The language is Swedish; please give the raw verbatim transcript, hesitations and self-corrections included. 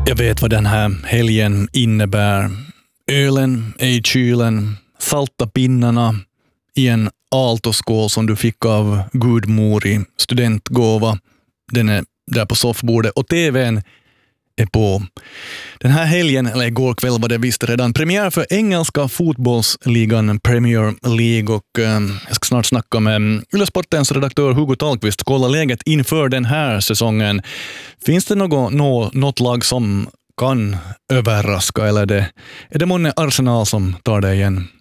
Jag vet vad den här helgen innebär. Ölen är i kylen, salta pinnarna i en altoskål som du fick av gudmor i studentgåva. Den är där på soffbordet och tvn är på. Den här helgen, eller igår kväll var det visst redan, premiär för engelska fotbollsligan Premier League och eh, jag ska snart snacka med Yle Sportens redaktör Hugo Tallqvist, kolla läget inför den här säsongen. Finns det något, något, något lag som kan överraska eller det, är det månne Arsenal som tar det igen?